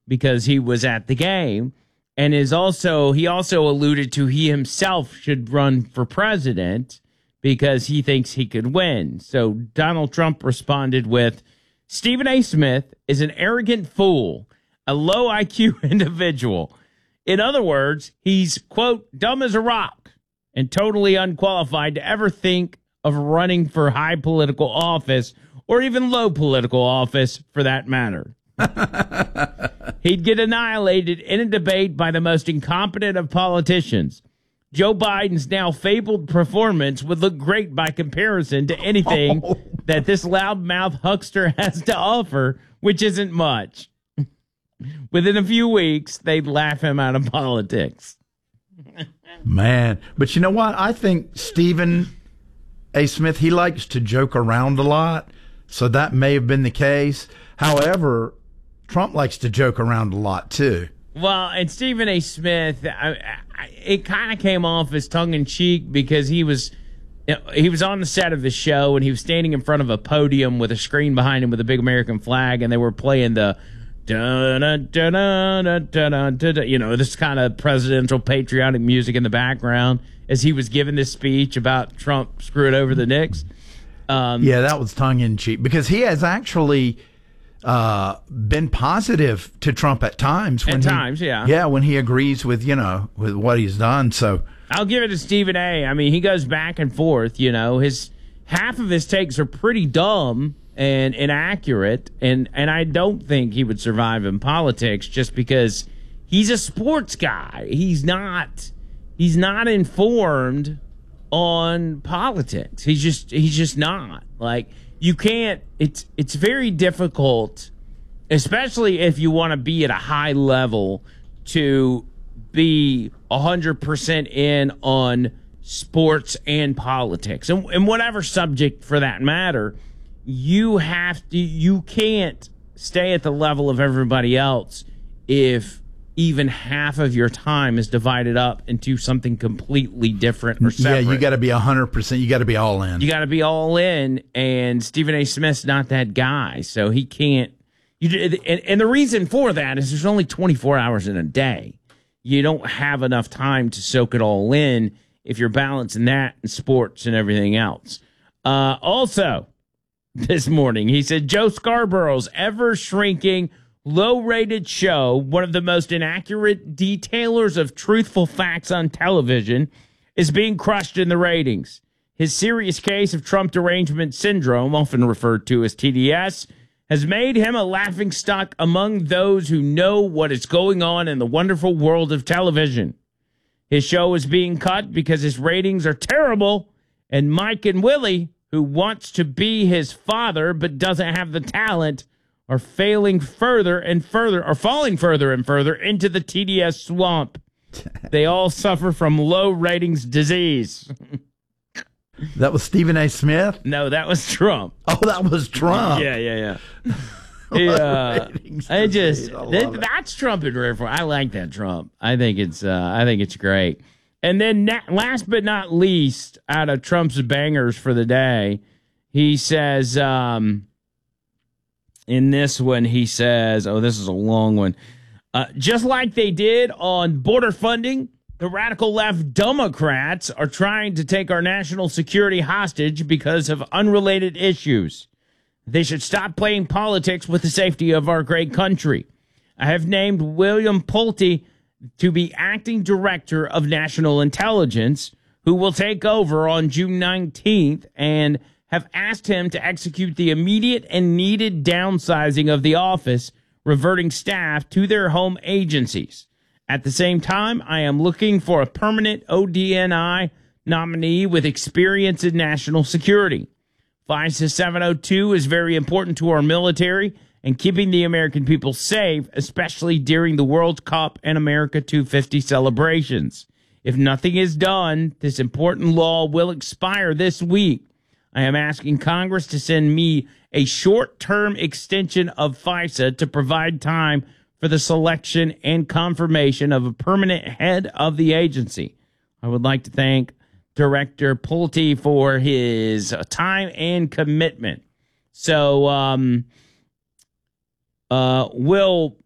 because he was at the game, and he also alluded to he himself should run for president because he thinks he could win. So Donald Trump responded with, Stephen A. Smith is an arrogant fool, a low IQ individual. In other words, he's, quote, dumb as a rock and totally unqualified to ever think of running for high political office or even low political office for that matter. He'd get annihilated in a debate by the most incompetent of politicians. Joe Biden's now fabled performance would look great by comparison to anything that this loudmouth huckster has to offer, which isn't much. Within a few weeks, they'd laugh him out of politics. Man, but you know what? I think Stephen A. Smith, he likes to joke around a lot, so that may have been the case. However, Trump likes to joke around a lot, too. Well, and Stephen A. Smith, it kind of came off as tongue-in-cheek because he was on the set of the show, and he was standing in front of a podium with a screen behind him with a big American flag, and they were playing the this kind of presidential patriotic music in the background as he was giving this speech about Trump screwing over the Knicks. Yeah, that was tongue-in-cheek because he has actually been positive to Trump at times. Yeah, when he agrees with with what he's done. So I'll give it to Stephen A. I mean, he goes back and forth. His half of his takes are pretty dumb and inaccurate, and I don't think he would survive in politics just because he's a sports guy. He's not informed on politics. He's just not. Like, you can't. It's very difficult, especially if you want to be at a high level, to be 100% in on sports and politics and whatever subject for that matter. You can't stay at the level of everybody else if even half of your time is divided up into something completely different or separate. Yeah, you got to be 100%. You got to be all in. You got to be all in, and Stephen A. Smith's not that guy, so he can't. And the reason for that is there's only 24 hours in a day. You don't have enough time to soak it all in if you're balancing that and sports and everything else. Also, this morning, he said Joe Scarborough's ever-shrinking, low-rated show, one of the most inaccurate detailers of truthful facts on television, is being crushed in the ratings. His serious case of Trump derangement syndrome, often referred to as TDS, has made him a laughingstock among those who know what is going on in the wonderful world of television. His show is being cut because his ratings are terrible, and Mike and Willie, who wants to be his father but doesn't have the talent, are falling further and further into the TDS swamp. They all suffer from low ratings disease. That was Stephen A. Smith? No, that was Trump. Oh, that was Trump. Yeah. That's Trump in rare form. I like that Trump. I think it's great. And then last but not least, out of Trump's bangers for the day, he says, in this one, he says, this is a long one. Just like they did on border funding, the radical left Democrats are trying to take our national security hostage because of unrelated issues. They should stop playing politics with the safety of our great country. I have named William Pulte to be acting director of national intelligence, who will take over on June 19th, and have asked him to execute the immediate and needed downsizing of the office, reverting staff to their home agencies. At the same time, I am looking for a permanent ODNI nominee with experience in national security. FISA 702 is very important to our military and keeping the American people safe, especially during the World Cup and America 250 celebrations. If nothing is done, this important law will expire this week. I am asking Congress to send me a short-term extension of FISA to provide time for the selection and confirmation of a permanent head of the agency. I would like to thank Director Pulte for his time and commitment. So, Will